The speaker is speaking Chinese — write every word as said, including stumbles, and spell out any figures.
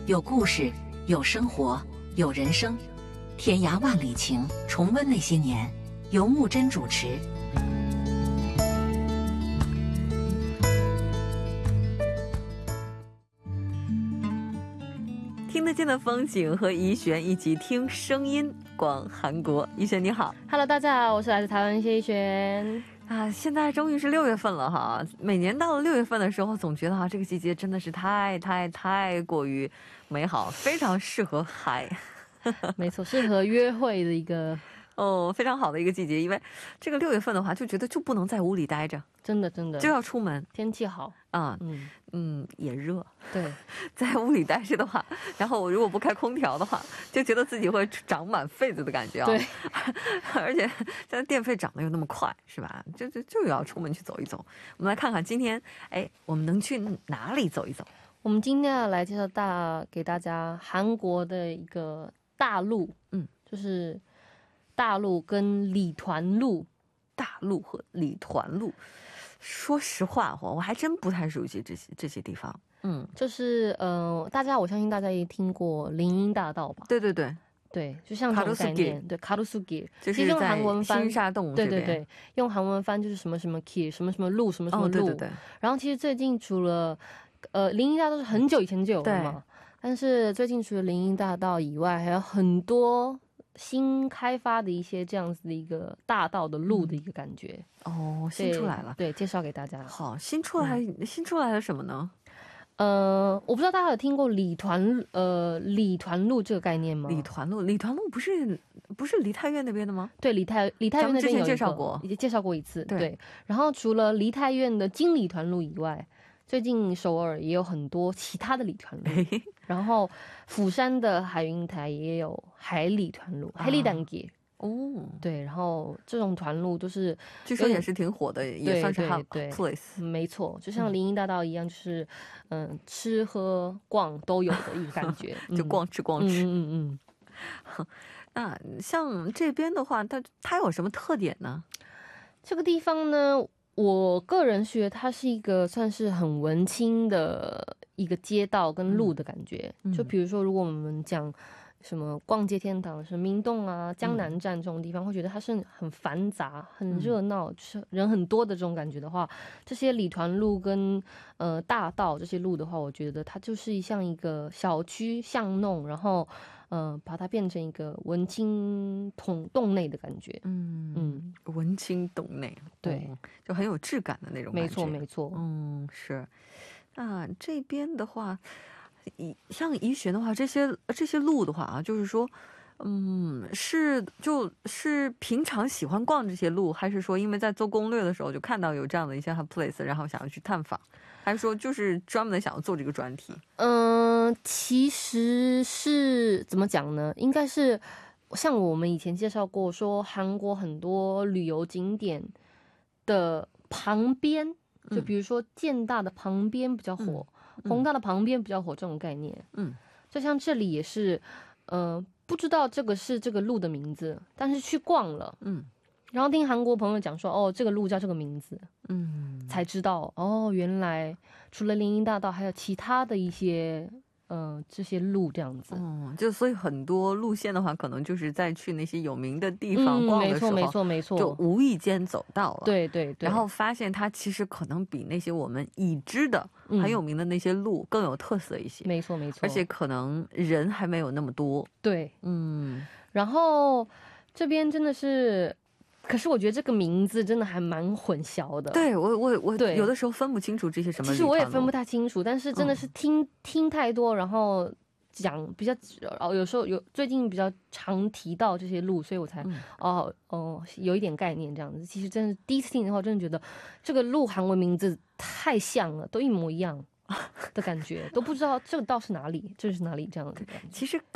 有故事，有生活，有人生。天涯万里情，重温那些年，由木真主持。 听得见的风景和怡璇一起听声音逛韩国。怡璇你好。 Hello， 大家好，我是来自台湾谢怡璇啊，现在终于是六月份了哈。每年到了六月份的时候，总觉得哈这个季节真的是太太太过于美好，非常适合嗨。 没错，适合约会的一个哦，非常好的一个季节，因为这个六月份的话，就觉得就不能在屋里待着， 真的真的就要出门， 天气好啊，嗯嗯，也热， 对， 在屋里待着的话，然后我如果不开空调的话，就觉得自己会长满痱子的感觉啊。 对， 而且现在电费涨得又那么快，是吧？就就就要出门去走一走。我们来看看今天，哎，我们能去哪里走一走？ 我们今天要来介绍大给大家韩国的一个大路，嗯，就是大路跟礼团路， 大路和礼团路。说实话，我还真不太熟悉这些这些地方。 嗯，就是呃，大家我相信大家也听过林荫大道吧？ 对对对对，就像这种概念，对，卡鲁苏길， 就是用韩文翻，新沙洞， 对对对，用韩文翻就是什么什么길，什么什么路，什么什么路。哦，对对对。然后其实最近除了呃林荫大道是很久以前就有了嘛，但是最近除了林荫大道以外，还有很多新开发的一些这样子的一个大道的路的一个感觉。 哦，新出来了。 对，介绍给大家。 好，新出来、嗯、新出来了什么呢？ 呃，我不知道大家有听过礼团呃礼团路这个概念吗？ 礼团路，礼团路不是不是梨泰院那边的吗？ 对，梨泰梨泰院那边有一个， 咱们之前介绍过， 也介绍过一次。对，对，然后除了梨泰院的金礼团路以外，最近首尔也有很多其他的礼团路，然后釜山的海云台也有海礼团路，海礼단길。哦，对，然后这种团路都是据说也是挺火的，也算是 hot place。 没错，就像林荫大道一样，就是嗯、呃，吃喝逛都有的一个感觉， 就逛吃逛吃。 嗯嗯嗯。那像这边的话，它它有什么特点呢？ 这个地方呢，我个人觉得它是一个算是很文青的一个街道跟路的感觉。嗯、就比如说，如果我们讲什么逛街天堂，什么明洞啊、江南站这种地方，嗯、会觉得它是很繁杂、很热闹，嗯、就是人很多的这种感觉的话，这些礼团路跟呃大道这些路的话，我觉得它就是像一个小区巷弄，然后呃把它变成一个文青洞洞内的感觉。嗯嗯，文青洞内，对、哦，就很有质感的那种感觉。 没错没错， 嗯是。那这边的话。像怡璇的话，这些这些路的话啊，就是说，嗯，是就是平常喜欢逛这些路，还是说因为在做攻略的时候就看到有这样的一些 hot place， 然后想要去探访，还是说就是专门的想要做这个专题？ 嗯、呃，其实是怎么讲呢？应该是像我们以前介绍过，说韩国很多旅游景点的旁边，就比如说建大的旁边比较火。嗯宏大的旁边比较火这种概念，嗯，就像这里也是，呃，不知道这个是这个路的名字，但是去逛了，嗯，然后听韩国朋友讲说，哦，这个路叫这个名字，嗯，才知道，哦，原来除了林荫大道，还有其他的一些。嗯、呃，这些路这样子， 嗯，就所以很多路线的话，可能就是在去那些有名的地方逛的时候， 嗯、没错没错没错， 就无意间走到了， 对对对， 然后发现它其实可能比那些我们已知的、嗯、很有名的那些路更有特色一些， 没错没错， 而且可能人还没有那么多， 对，嗯，然后这边真的是。可是我觉得这个名字真的还蛮混淆的。 对，我我我有的时候分不清楚这些什么。 其实我也分不太清楚，但是真的是听、嗯、听太多，然后讲比较哦，有时候有最近比较常提到这些路，所以我才、嗯、哦哦有一点概念这样子。其实真的第一次听的话，真的觉得这个路韩文名字太像了，都一模一样的感觉，都不知道这个道是哪里，这是哪里这样的感觉。 其实